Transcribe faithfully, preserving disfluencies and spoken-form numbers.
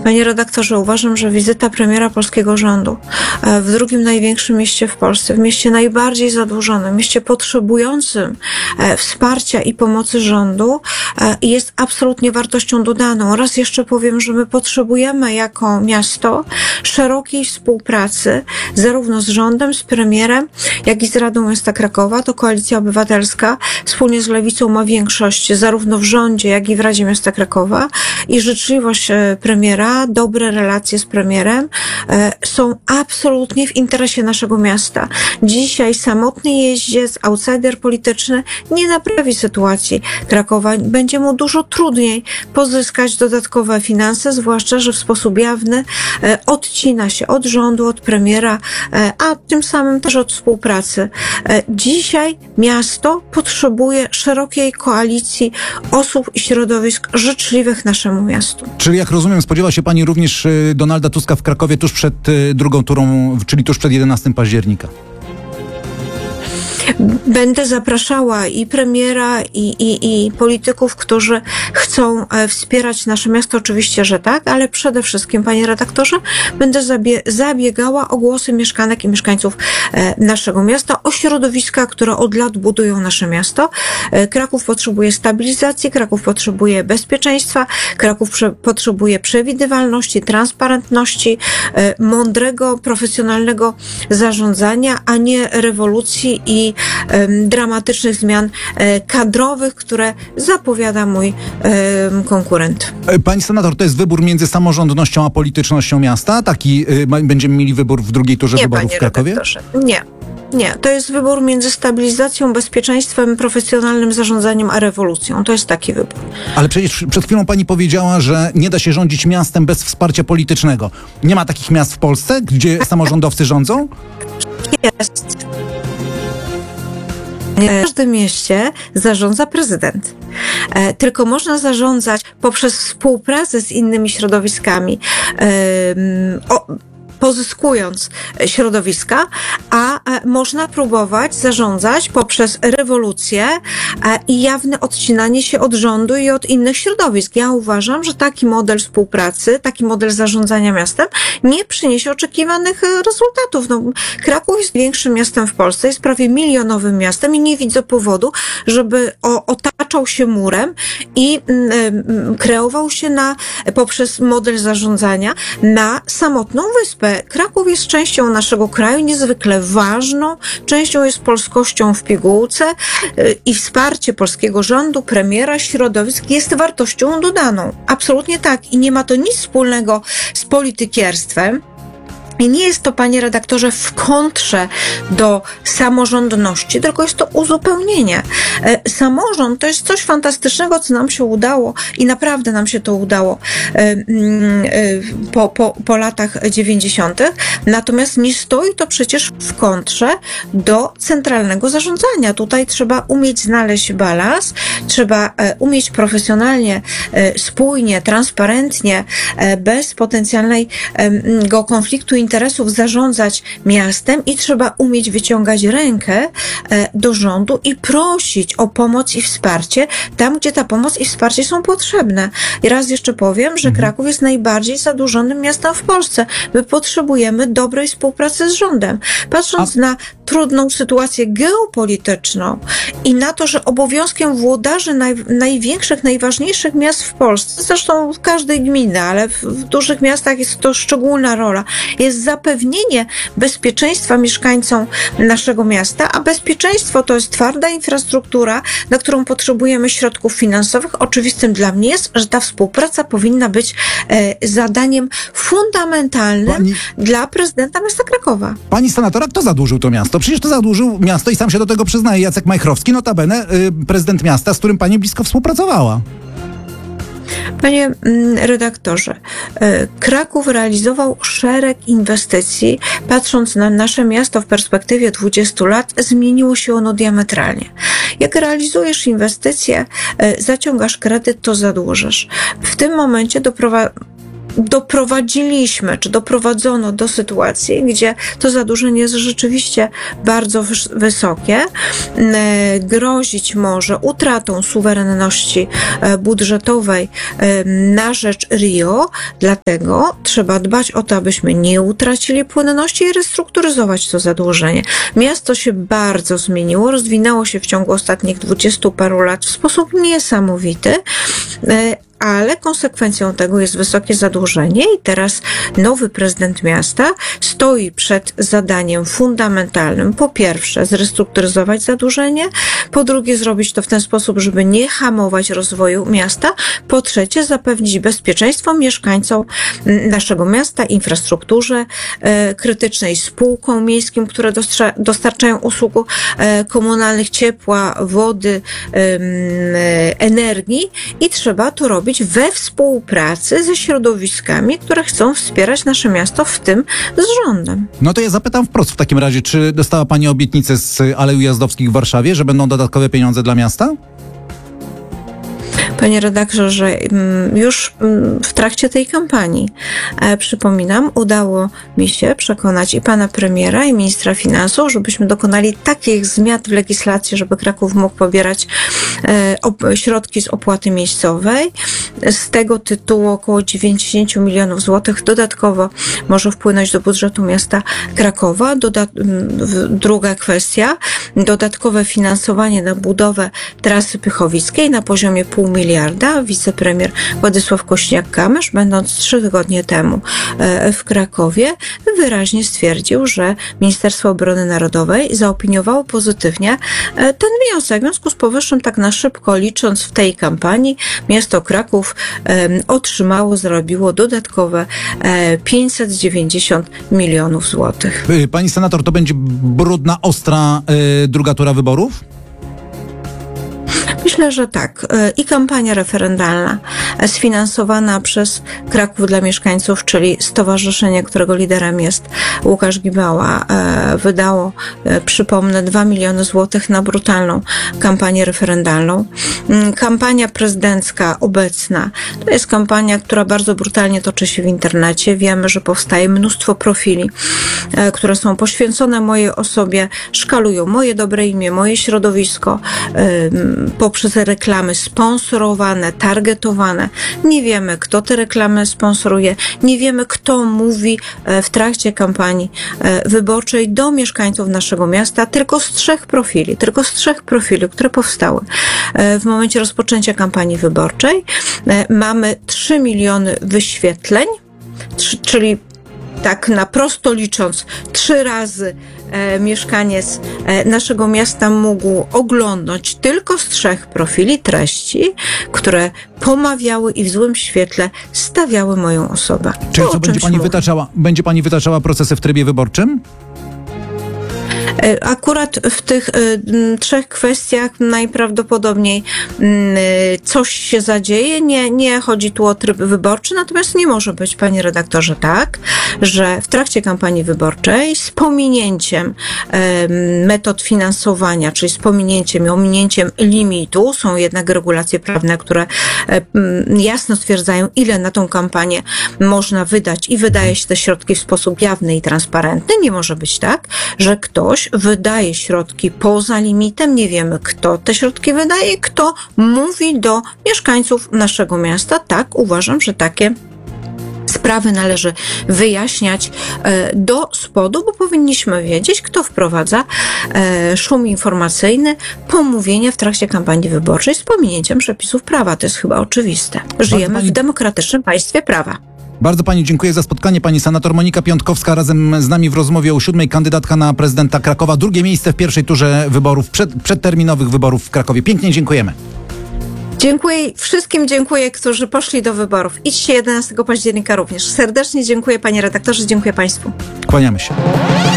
Panie redaktorze, uważam, że wizyta premiera polskiego rządu w drugim największym mieście w Polsce, w mieście najbardziej zadłużonym, mieście potrzebującym wsparcia i pomocy rządu jest absolutnie wartością dodaną. Raz jeszcze powiem, że my potrzebujemy jako miasto szerokiej współpracy zarówno z rządem, z premierem, jak i z Radą Miasta Krakowa. To Koalicja Obywatelska wspólnie z Lewicą ma większość zarówno w rządzie, jak i w Radzie Miasta Krakowa i życzliwość premiera, dobre relacje z premierem są absolutnie w interesie naszego miasta. Dzisiaj samotny jeździec, outsider polityczny nie naprawi sytuacji Krakowa. Będzie mu dużo trudniej pozyskać dodatkowe finanse, zwłaszcza, że w sposób jawny odcina się od rządu, od premiera, a tym samym też od współpracy. Dzisiaj miasto potrzebuje szerokiej koalicji osób i środowisk życzliwych naszemu miastu. Czyli jak rozumiem, spodziewa się pani również Donalda Tuska w Krakowie tuż przed drugą turą, czyli tuż przed jedenastego października? Będę zapraszała i premiera, i, i, i polityków, którzy chcą wspierać nasze miasto. Oczywiście, że tak, ale przede wszystkim, panie redaktorze, będę zabie- zabiegała o głosy mieszkanek i mieszkańców naszego miasta, o środowiska, które od lat budują nasze miasto. Kraków potrzebuje stabilizacji, Kraków potrzebuje bezpieczeństwa, Kraków prze- potrzebuje przewidywalności, transparentności, mądrego, profesjonalnego zarządzania, a nie rewolucji i dramatycznych zmian kadrowych, które zapowiada mój konkurent. Pani senator, to jest wybór między samorządnością a politycznością miasta? Taki będziemy mieli wybór w drugiej turze Nie, wyborów w Krakowie? Redaktorze. Nie. Nie, to jest wybór między stabilizacją, bezpieczeństwem, profesjonalnym zarządzaniem, a rewolucją. To jest taki wybór. Ale przecież przed chwilą pani powiedziała, że nie da się rządzić miastem bez wsparcia politycznego. Nie ma takich miast w Polsce, gdzie samorządowcy rządzą? Jest. W każdym mieście zarządza prezydent. E, tylko można zarządzać poprzez współpracę z innymi środowiskami, e, o, pozyskując środowiska, a można próbować zarządzać poprzez rewolucję i jawne odcinanie się od rządu i od innych środowisk. Ja uważam, że taki model współpracy, taki model zarządzania miastem nie przyniesie oczekiwanych rezultatów. No, Kraków jest większym miastem w Polsce, jest prawie milionowym miastem i nie widzę powodu, żeby o, otaczał się murem i y, kreował się na, poprzez model zarządzania na samotną wyspę. Kraków jest częścią naszego kraju, niezwykle ważną, częścią jest polskością w pigułce i wsparcie polskiego rządu, premiera, środowisk jest wartością dodaną. Absolutnie tak. I nie ma to nic wspólnego z politykierstwem. I nie jest to, panie redaktorze, w kontrze do samorządności, tylko jest to uzupełnienie. Samorząd to jest coś fantastycznego, co nam się udało i naprawdę nam się to udało po, po, po latach dziewięćdziesiątych. Natomiast nie stoi to przecież w kontrze do centralnego zarządzania. Tutaj trzeba umieć znaleźć balans, trzeba umieć profesjonalnie, spójnie, transparentnie, bez potencjalnego konfliktu interesów zarządzać miastem i trzeba umieć wyciągać rękę do rządu i prosić o pomoc i wsparcie tam, gdzie ta pomoc i wsparcie są potrzebne. I raz jeszcze powiem, że Kraków jest najbardziej zadłużonym miastem w Polsce. My potrzebujemy dobrej współpracy z rządem. Patrząc A... na trudną sytuację geopolityczną i na to, że obowiązkiem włodarzy naj, największych, najważniejszych miast w Polsce, zresztą w każdej gminie, ale w, w dużych miastach jest to szczególna rola, jest zapewnienie bezpieczeństwa mieszkańcom naszego miasta, a bezpieczeństwo to jest twarda infrastruktura, na którą potrzebujemy środków finansowych. Oczywistym dla mnie jest, że ta współpraca powinna być e, zadaniem fundamentalnym Pani... dla prezydenta miasta Krakowa. Pani senatora, kto zadłużył to miasto? Przecież to zadłużył miasto i sam się do tego przyznaje Jacek Majchrowski, notabene y, prezydent miasta, z którym pani blisko współpracowała. Panie redaktorze, Kraków realizował szereg inwestycji. Patrząc na nasze miasto w perspektywie dwudziestu lat, zmieniło się ono diametralnie. Jak realizujesz inwestycje, zaciągasz kredyt, to zadłużasz. W tym momencie doprowadza doprowadziliśmy, czy doprowadzono do sytuacji, gdzie to zadłużenie jest rzeczywiście bardzo wysokie, grozić może utratą suwerenności budżetowej na rzecz Rio, dlatego trzeba dbać o to, abyśmy nie utracili płynności i restrukturyzować to zadłużenie. Miasto się bardzo zmieniło, rozwinęło się w ciągu ostatnich dwudziestu paru lat w sposób niesamowity, ale konsekwencją tego jest wysokie zadłużenie i teraz nowy prezydent miasta stoi przed zadaniem fundamentalnym. Po pierwsze, zrestrukturyzować zadłużenie, po drugie, zrobić to w ten sposób, żeby nie hamować rozwoju miasta, po trzecie, zapewnić bezpieczeństwo mieszkańcom naszego miasta, infrastrukturze e, krytycznej, spółkom miejskim, które dostarcza, dostarczają usług e, komunalnych, ciepła, wody, e, e, energii i trzeba to robić we współpracy ze środowiskami, które chcą wspierać nasze miasto, w tym z rządem. No to ja zapytam wprost w takim razie, czy dostała pani obietnicę z Alei Ujazdowskich w Warszawie, że będą dodatkowe pieniądze dla miasta? Panie redaktorze, już w trakcie tej kampanii, e, przypominam, udało mi się przekonać i pana premiera, i ministra finansów, żebyśmy dokonali takich zmian w legislacji, żeby Kraków mógł pobierać e, op, środki z opłaty miejscowej. Z tego tytułu około dziewięćdziesiąt milionów złotych dodatkowo może wpłynąć do budżetu miasta Krakowa. Doda- druga kwestia, dodatkowe finansowanie na budowę trasy Pychowickiej na poziomie pół miliarda. Wicepremier Władysław Kośniak-Kamysz, będąc trzy tygodnie temu w Krakowie, wyraźnie stwierdził, że Ministerstwo Obrony Narodowej zaopiniowało pozytywnie ten wniosek. W związku z powyższym, tak na szybko licząc, w tej kampanii miasto Kraków otrzymało, zarobiło dodatkowe pięćset dziewięćdziesiąt milionów złotych. Pani senator, to będzie brudna, ostra yy, druga tura wyborów? Myślę, że tak. I kampania referendalna sfinansowana przez Kraków dla Mieszkańców, czyli stowarzyszenie, którego liderem jest Łukasz Gibała, wydało, przypomnę, dwa miliony złotych na brutalną kampanię referendalną. Kampania prezydencka obecna to jest kampania, która bardzo brutalnie toczy się w internecie. Wiemy, że powstaje mnóstwo profili, które są poświęcone mojej osobie, szkalują moje dobre imię, moje środowisko, poprzez reklamy sponsorowane, targetowane. Nie wiemy, kto te reklamy sponsoruje, nie wiemy, kto mówi w trakcie kampanii wyborczej do mieszkańców naszego miasta, tylko z trzech profili, tylko z trzech profili, które powstały w momencie rozpoczęcia kampanii wyborczej. Mamy trzy miliony wyświetleń, czyli tak na prosto licząc, trzy razy e, mieszkaniec e, naszego miasta mógł oglądać tylko z trzech profili treści, które pomawiały i w złym świetle stawiały moją osobę. Czyli co, będzie pani wytaczała, będzie pani wytaczała procesy w trybie wyborczym? Akurat w tych y, trzech kwestiach najprawdopodobniej y, coś się zadzieje. Nie, nie chodzi tu o tryb wyborczy, natomiast nie może być, panie redaktorze, tak, że w trakcie kampanii wyborczej z pominięciem y, metod finansowania, czyli z pominięciem i ominięciem limitu, są jednak regulacje prawne, które y, jasno stwierdzają, ile na tą kampanię można wydać i wydaje się te środki w sposób jawny i transparentny. Nie może być tak, że ktoś wydaje środki poza limitem, nie wiemy, kto te środki wydaje, kto mówi do mieszkańców naszego miasta. Tak, uważam, że takie sprawy należy wyjaśniać do spodu, bo powinniśmy wiedzieć, kto wprowadza szum informacyjny, pomówienia w trakcie kampanii wyborczej z pominięciem przepisów prawa. To jest chyba oczywiste. Żyjemy w demokratycznym państwie prawa. Bardzo pani dziękuję za spotkanie. Pani senator Monika Piątkowska razem z nami w rozmowie o siódmej, kandydatka na prezydenta Krakowa. Drugie miejsce w pierwszej turze wyborów, przed, przedterminowych wyborów w Krakowie. Pięknie dziękujemy. Dziękuję wszystkim, dziękuję, którzy poszli do wyborów. Idźcie jedenastego października również. Serdecznie dziękuję, panie redaktorze, dziękuję państwu. Kłaniamy się.